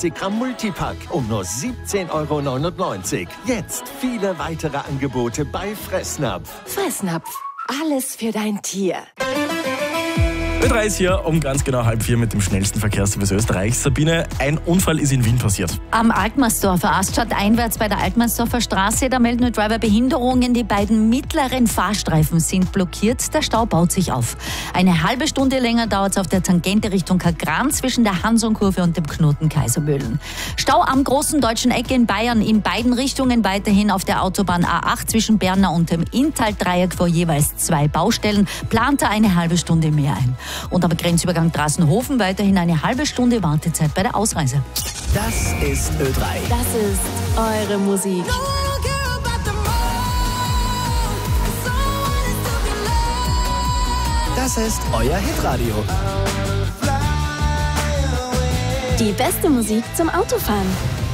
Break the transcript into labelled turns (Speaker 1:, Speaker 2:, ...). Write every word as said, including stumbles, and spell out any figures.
Speaker 1: fünfzig Gramm Multipack um nur siebzehn Euro neunundneunzig. Jetzt viele weitere Angebote bei Fressnapf.
Speaker 2: Fressnapf, alles für dein Tier.
Speaker 3: Ö drei ist hier um ganz genau halb vier mit dem schnellsten Verkehrsservice Österreichs. Sabine, ein Unfall ist in Wien passiert.
Speaker 4: Am Altmarsdorfer Aststadt einwärts bei der Altmarsdorfer Straße, da melden Driver Behinderungen. Die beiden mittleren Fahrstreifen sind blockiert. Der Stau baut sich auf. Eine halbe Stunde länger dauert es auf der Tangente Richtung Kagran zwischen der Hansonkurve und dem Knoten Kaisermühlen. Stau am großen deutschen Eck in Bayern in beiden Richtungen, weiterhin auf der Autobahn A acht zwischen Berna und dem Inntal-Dreieck vor jeweils zwei Baustellen. Plant er eine halbe Stunde mehr ein. Und am Grenzübergang Drassenhofen weiterhin eine halbe Stunde Wartezeit bei der Ausreise.
Speaker 1: Das ist Ö drei.
Speaker 2: Das ist eure Musik.
Speaker 1: Das ist euer Hitradio.
Speaker 2: Die beste Musik zum Autofahren.